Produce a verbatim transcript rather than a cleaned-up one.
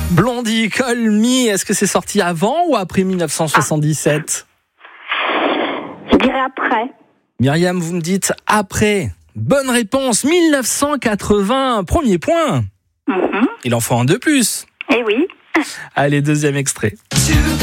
Blondie, Call Me, est-ce que c'est sorti avant ou après dix-neuf cent soixante-dix-sept ? Je dirais après. Myriam, vous me dites après. Bonne réponse, dix-neuf cent quatre-vingts, premier point. Mm-hmm. Il en faut un de plus. Eh oui. Allez, deuxième extrait.